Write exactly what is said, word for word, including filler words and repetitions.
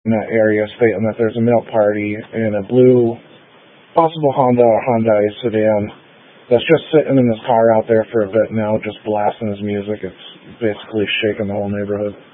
in that area stating that there's a milk party in a blue, possible Honda or Hyundai sedan that's just sitting in his car out there for a bit now, just blasting his music. It's basically shaking the whole neighborhood.